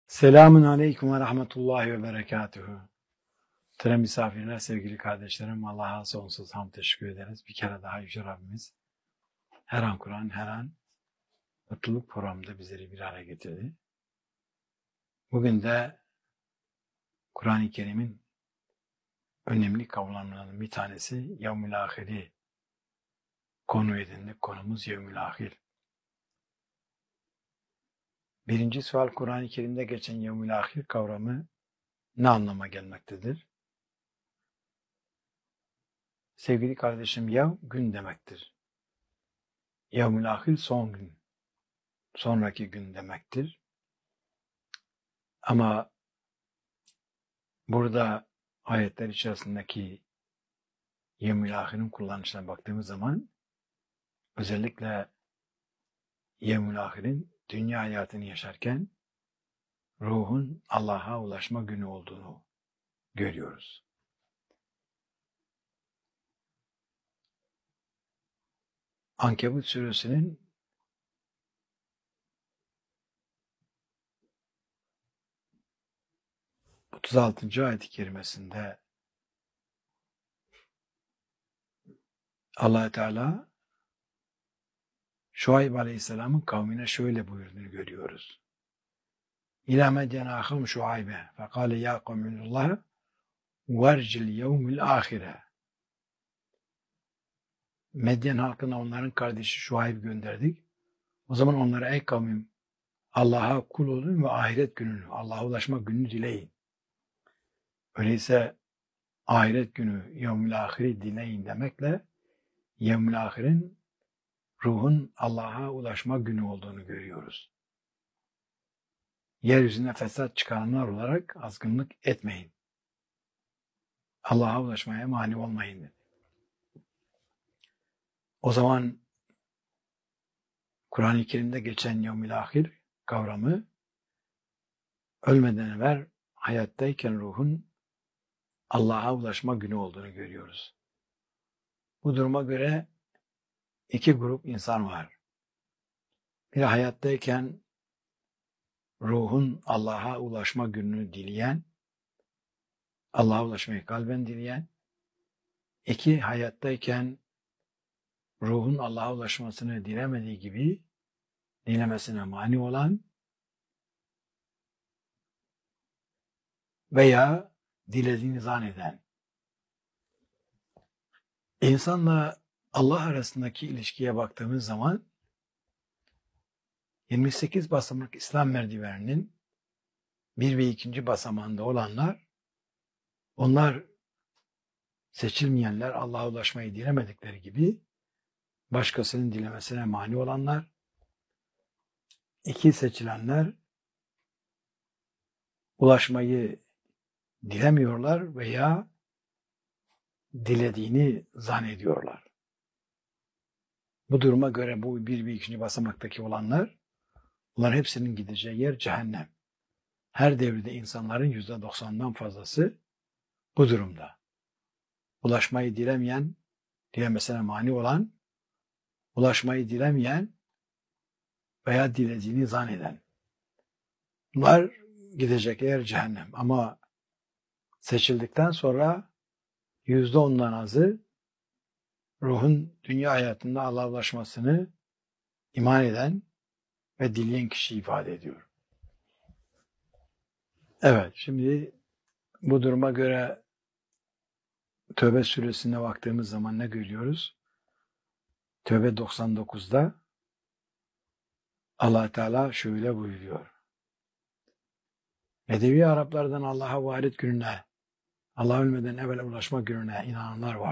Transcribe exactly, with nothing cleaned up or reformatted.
Selamun Aleyküm ve Rahmetullahi ve Berekatuhu. Muhterem misafirler, sevgili kardeşlerim, Allah'a sonsuz hamd teşekkür ederiz. Bir kere daha Yüce Rabbimiz her an Kur'an, her an mutluluk programında bizleri bir araya getirdi. Bugün de Kur'an-ı Kerim'in önemli kavramlarının bir tanesi Yevmül Ahir'i konu edindik. Konumuz Yevmül Ahir. Birinci sual, Kur'an-ı Kerim'de geçen Yevmül Ahir kavramı ne anlama gelmektedir? Sevgili kardeşim, yav gün demektir. Yevmül Ahir son gün, sonraki gün demektir. Ama burada ayetler içerisindeki Yevmül Ahir'in kullanışına baktığımız zaman özellikle Yevmül Ahir'in dünya hayatını yaşarken ruhun Allah'a ulaşma günü olduğunu görüyoruz. Ankebut suresinin otuz altıncı ayet-i kerimesinde Allah Teala Şuayb Aleyhisselam'ın kavmine şöyle buyurduğunu görüyoruz. İlâ medyene ahâm Şuaybe fekâle yâ kavmillâh vercil yevmil ahire. Medyen halkına onların kardeşi Şuayb gönderdik. O zaman onlara ey kavmim Allah'a kul olun ve ahiret gününü, Allah'a ulaşma gününü dileyin. Öyleyse ahiret günü yevmül ahiri dileyin demekle yevmül ahirin ruhun Allah'a ulaşma günü olduğunu görüyoruz. Yeryüzüne fesat çıkaranlar olarak azgınlık etmeyin. Allah'a ulaşmaya mani olmayın. O zaman Kur'an-ı Kerim'de geçen yevmül ahir kavramı ölmeden evvel hayattayken ruhun Allah'a ulaşma günü olduğunu görüyoruz. Bu duruma göre iki grup insan var. Bir hayattayken ruhun Allah'a ulaşma gününü dileyen, Allah'a ulaşmayı kalben dileyen, iki hayattayken ruhun Allah'a ulaşmasını dilemediği gibi dilemesine mani olan veya dilediğini zanneden. İnsanla Allah arasındaki ilişkiye baktığımız zaman yirmi sekiz basamak İslam merdiveninin bir ve ikinci basamağında olanlar, onlar seçilmeyenler, Allah'a ulaşmayı dilemedikleri gibi başkasının dilemesine mani olanlar, iki seçilenler ulaşmayı dilemiyorlar veya dilediğini zannediyorlar. Bu duruma göre bu bir ve ikinci basamaktaki olanlar, bunların hepsinin gideceği yer cehennem. Her devirde insanların yüzde doksandan fazlası bu durumda. Ulaşmayı dilemeyen, dilemesine mani olan, ulaşmayı dilemeyen veya dilediğini zanneden. Bunlar gidecek yer cehennem. Ama seçildikten sonra yüzde ondan azı ruhun dünya hayatında Allah'a ulaşmasını iman eden ve dileyen kişi ifade ediyor. Evet, şimdi bu duruma göre Tövbe suresine baktığımız zaman ne görüyoruz? Tövbe doksan dokuzda Allah Teala şöyle buyuruyor. Bedevi Araplardan Allah'a varit gününe, Allah ölmeden evvel ulaşma gününe inananlar var.